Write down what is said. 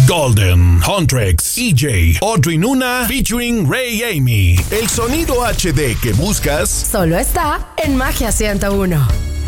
Golden, Huntrix, EJ, Audrey Nuna, featuring Ray Amy. El sonido HD que buscas solo está en Magia 101.